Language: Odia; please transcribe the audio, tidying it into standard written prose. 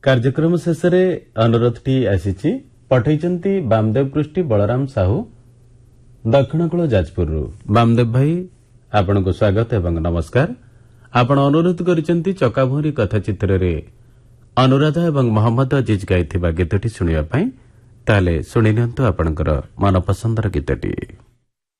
କାର୍ଯ୍ୟକ୍ରମ ଶେଷରେ ଅନୁରୋଧଟି ଆସିଛି ପଠାଇଛନ୍ତି ବାମଦେବ ପୃଷ୍ଟି ବଳରାମ ସାହୁ ଦକ୍ଷିଣକୂଳ ଯାଜପୁରରୁ। ବାମଦେବ ଭାଇ ଆପଣଙ୍କୁ ସ୍ୱାଗତ ଏବଂ ନମସ୍କାର। ଆପଣ ଅନୁରୋଧ କରିଛନ୍ତି ଚକାଭଉଁରୀ କଥାଚିତ୍ରରେ ଅନୁରାଧା ଏବଂ ମହମ୍ମଦ ଅଜିଜ ଗାଇଥିବା ଗୀତଟି ଶୁଣିବା ପାଇଁ। ତାହେଲେ ଶୁଣିନିଅନ୍ତୁ ଆପଣଙ୍କର ମନପସନ୍ଦର ଗୀତଟି।